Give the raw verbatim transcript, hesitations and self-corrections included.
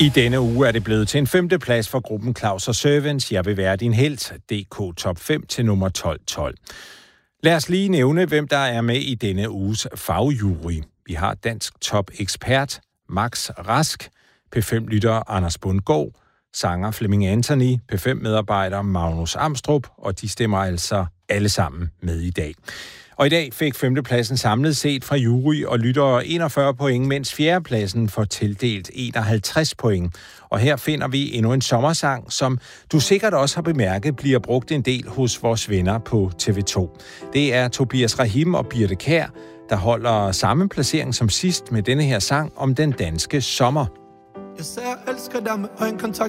I denne uge er det blevet til en femte plads for gruppen Claus og Servants. Jeg vil være din helt. D K Top fem til nummer tolv tolv. Lad os lige nævne, hvem der er med i denne uges fagjury. Vi har dansk top-ekspert Max Rask, P fem-lytter Anders Bundgaard, sanger Flemming Anthony, P fem-medarbejder Magnus Amstrup, og de stemmer altså alle sammen med i dag. Og i dag fik femtepladsen samlet set fra jury og lyttere enogfyrre point, mens fjerdepladsen får tildelt enoghalvtreds point. Og her finder vi endnu en sommersang, som du sikkert også har bemærket bliver brugt en del hos vores venner på T V to. Det er Tobias Rahim og Birte Kjær, der holder samme placering som sidst med denne her sang om den danske sommer. Jeg sagde, jeg elsker dig med øjenkontakt.